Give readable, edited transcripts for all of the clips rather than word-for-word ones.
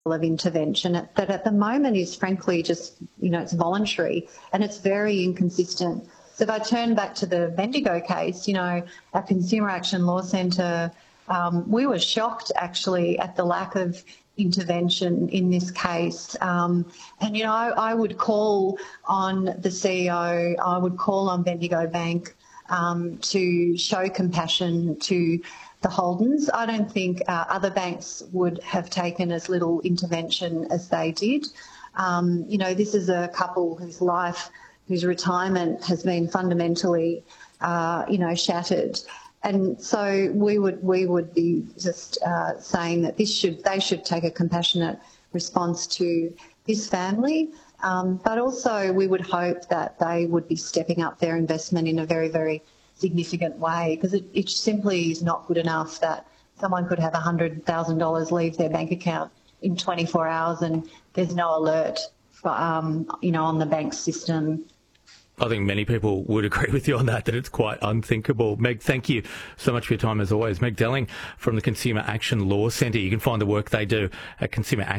of intervention that at the moment is frankly just, it's voluntary and it's very inconsistent. So if I turn back to the Bendigo case, our Consumer Action Law Centre, we were shocked actually at the lack of intervention in this case. I would call on the CEO, I would call on Bendigo Bank to show compassion to the Holdens. I don't think other banks would have taken as little intervention as they did. This is a couple whose retirement has been fundamentally, shattered. And so we would be just saying that they should take a compassionate response to this family, but also we would hope that they would be stepping up their investment in a very, very significant way, because it simply is not good enough that someone could have $100,000 leave their bank account in 24 hours and there's no alert for, on the bank system. I think many people would agree with you on that it's quite unthinkable. Meg, thank you so much for your time as always. Meg Delling from the Consumer Action Law Centre. You can find the work they do at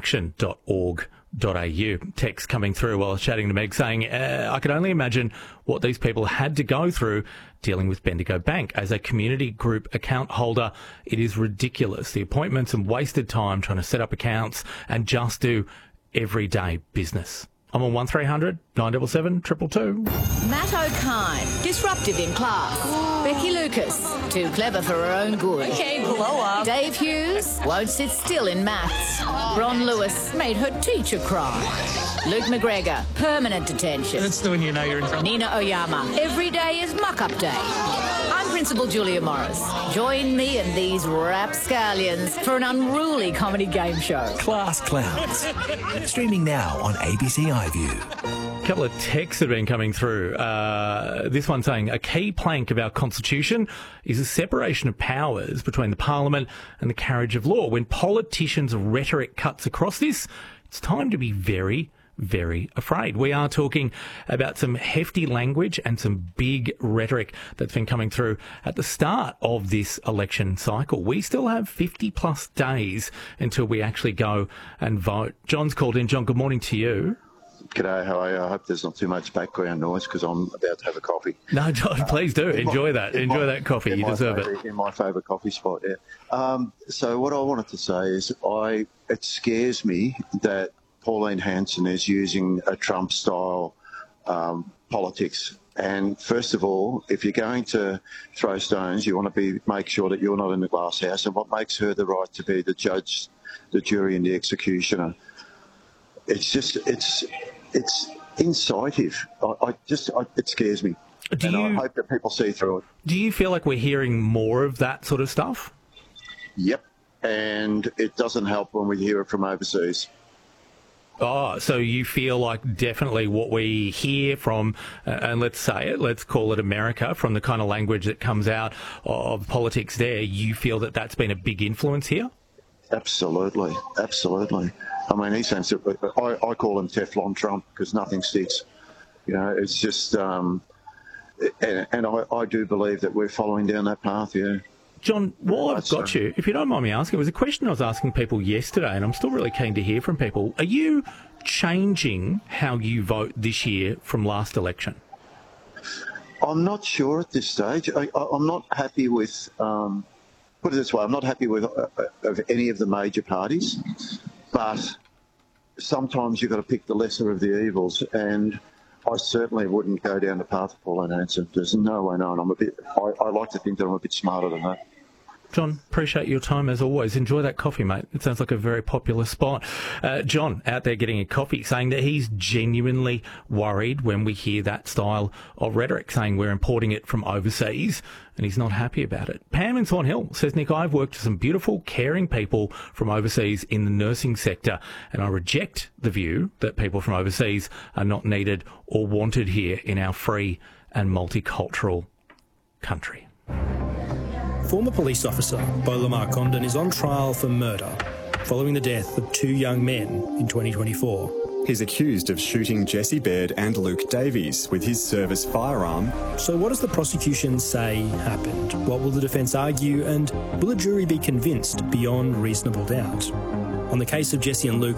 consumeraction.org.au. Text coming through while I was chatting to Meg saying, I can only imagine what these people had to go through dealing with Bendigo Bank. As a community group account holder, it is ridiculous. The appointments and wasted time trying to set up accounts and just do everyday business. I'm on 1300 977 222. Matt O'Kine, disruptive in class. Becky Lucas, too clever for her own good. Okay, blow up. Dave Hughes won't sit still in maths. Ron Lewis made her teacher cry. Luke McGregor, permanent detention. That's when you know you're in trouble. Nina Oyama, every day is muck-up day. I'm Principal Julia Morris. Join me and these rapscallions for an unruly comedy game show. Class Clowns. Streaming now on ABC iView. A couple of texts have been coming through. This one saying, a key plank of our constitution is a separation of powers between the parliament and the carriage of law. When politicians' rhetoric cuts across this, it's time to be very, very afraid. We are talking about some hefty language and some big rhetoric that's been coming through at the start of this election cycle. We still have 50 plus days until we actually go and vote. John's called in. John, good morning to you. G'day, how are you? I hope there's not too much background noise because I'm about to have a coffee. No, John, please do. Enjoy that. Enjoy that coffee. You deserve it. In my favourite coffee spot, yeah. So what I wanted to say is it scares me that Pauline Hanson is using a Trump-style politics. And first of all, if you're going to throw stones, you want to make sure that you're not in the glass house. And what makes her the right to be the judge, the jury and the executioner? It's incisive. It scares me. I hope that people see through it. Do you feel like we're hearing more of that sort of stuff? Yep. And it doesn't help when we hear it from overseas. Oh, so you feel like definitely what we hear from, and let's call it America, from the kind of language that comes out of politics there, you feel that that's been a big influence here? Absolutely. Absolutely. I mean, he seems to, I call him Teflon Trump because nothing sticks. It's just, and I do believe that we're following down that path, yeah. John, while I've got you, if you don't mind me asking, it was a question I was asking people yesterday, and I'm still really keen to hear from people. Are you changing how you vote this year from last election? I'm not sure at this stage. I'm not happy with, put it this way, I'm not happy with of any of the major parties, but sometimes you've got to pick the lesser of the evils, and I certainly wouldn't go down the path of Pauline Hanson. There's no way known. I like to think that I'm a bit smarter than that. John, appreciate your time as always. Enjoy that coffee, mate. It sounds like a very popular spot. John, out there getting a coffee, saying that he's genuinely worried when we hear that style of rhetoric, saying we're importing it from overseas, and he's not happy about it. Pam in Swan Hill says, Nick, I've worked with some beautiful, caring people from overseas in the nursing sector, and I reject the view that people from overseas are not needed or wanted here in our free and multicultural country. Former police officer Beau Lamar Condon is on trial for murder following the death of two young men in 2024. He's accused of shooting Jesse Baird and Luke Davies with his service firearm. So what does the prosecution say happened? What will the defence argue, and will a jury be convinced beyond reasonable doubt? On the case of Jesse and Luke,